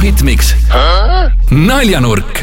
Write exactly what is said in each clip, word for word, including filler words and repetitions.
Hitmix naljanurk.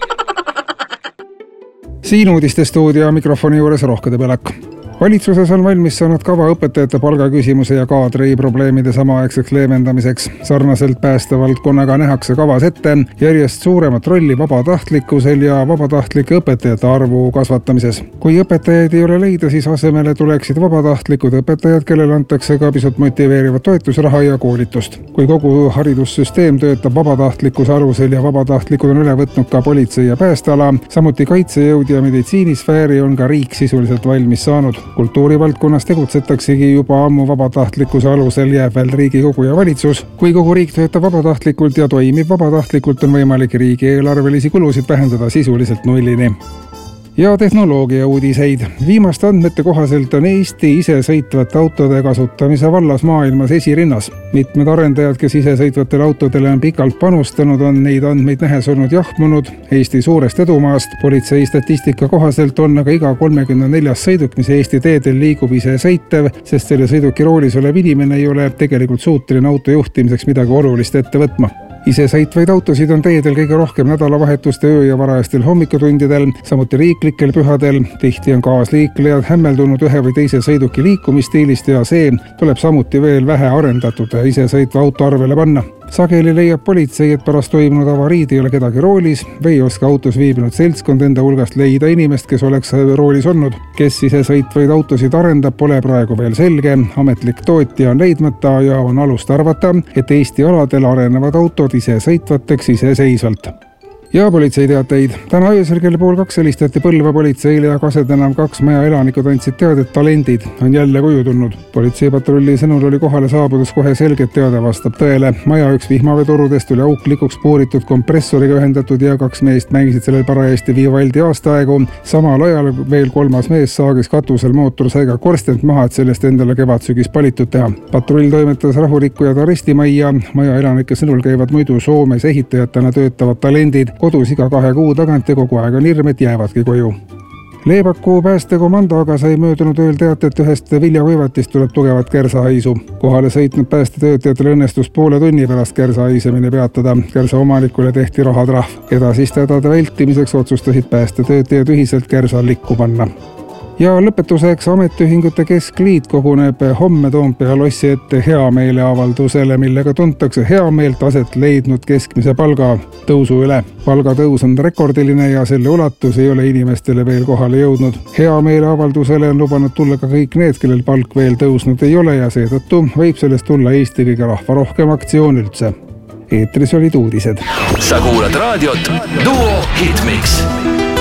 Siin uudistestuudio mikrofoni juures Rohkede Pelak. Valitsuses on valmis saanud kava õpetajate palgaküsimuse ja kaadri probleemide samaaegseks leevendamiseks. Sarnaselt päästevaldkonnaga nähakse kavas ette järjest suuremat rolli vabatahtlikkusel ja vabatahtlike õpetajate arvu kasvatamises. Kui õpetajaid ei ole leida, siis asemele tuleksid vabatahtlikud õpetajad, kellel antakse ka pisut motiveerivat toetusraha ja koolitust. Kui kogu haridussüsteem töötab vabatahtlikkuse alusel ja vabatahtlikud on üle võtnud ka politsei ja päästeala, samuti kaitsejõud ja meditsiinisfääri, on ka riik sisuliselt valmis saanud. Kultuurivaldkonnas tegutsetaksegi juba ammu vabatahtlikkuse alusel, jääb veel Riigikogu ja valitsus. Kui kogu riik töötab vabatahtlikult ja toimib vabatahtlikult, on võimalik riigieelarvelisi kulusid vähendada sisuliselt nullini. Ja tehnoloogia uudiseid. Viimaste andmete kohaselt on Eesti isesõitvate autode kasutamise vallas maailmas esirinnas. Mitmed arendajad, kes isesõitvatele autodele on pikalt panustanud, on neid andmeid nähes olnud jahmunud Eesti suurest edumaast. Politsei statistika kohaselt on aga iga kolmekümne neljas sõiduk, mis Eesti teedel liigub isesõitev, sest selle sõiduki roolis olev inimene ei ole tegelikult suuteline auto juhtimiseks midagi olulist ette võtma. Isesõitvaid autosid on teedel kõige rohkem nädalavahetuste, öö ja varajastel hommikutundidel, samuti riiklikel pühadel. Tihti on kaasliiklejad hämmeldunud ühe või teise sõiduki liikumistiilist ja see tuleb samuti veel vähe arendatud isesõitva auto arvele panna. Sageli leiab politsei, et pärast toimunud avariid ei ole kedagi roolis või ei oska autos viibinud seltskond enda hulgast leida inimest, kes oleks roolis olnud. Kes isesõitvaid autosid arendab, pole praegu veel selge. Ametlik tootja on leidmata ja on alust arvata, et Eesti aladel arenevad autod isesõitvateks iseseisvalt. Ja politsei teateid. Täna öösel kell pool kaks helistati Põlva politseile ja Kasedanam kaks maja elanikud andsid teadet, talendid on jälle koju tulnud. Politseipatrulli sõnul oli kohale saabudes kohe selget teada vastab tõele. Maja üks vihmaveetorudest oli auklikuks puuritud kompressoriga ühendatud ja kaks meest mängisid sellel parajasti Vivaldi aastaaegu. Samal ajal veel kolmas mees saagis katusel mootorsaiga korstent maha, et sellest endale kevadsügis palitud teha. Patrull toimetas rahurikkujad arestimajja. Maja elanike sõnul käivad muidu Soomes ehitajatena töötavad talendid kodus iga kahe kuu tagant ja kogu aeg on hirm, et jäävadki koju. Leebaku päästekomando aga sai möödunud ööl teate, et ühest viljakuivatist tuleb tugevat kärsahaisu. Kohale sõitnud päästetöötajatel õnnestus poole tunni pärast kärsahaisemine peatada. Kärsa omanikule tehti rahatrahv. Edasiste hädade vältimiseks otsustasid päästetöötajad ühiselt kärsa likku panna. Ja lõpetuseks ametiühingute keskliit koguneb homme Toompea lossi ette heameeleavaldusele, millega tuntakse heameelt aset leidnud keskmise palga tõusu üle. Palgatõus on rekordiline ja selle ulatus ei ole inimestele veel kohale jõudnud. Heameeleavaldusele on lubanud tulla ka kõik need, kellel palk veel tõusnud ei ole ja seetõttu võib sellest tulla Eesti kõige rahvarohkem aktsioon üldse. Eetris olid uudised. Sa kuulad raadiot Duo Hitmix.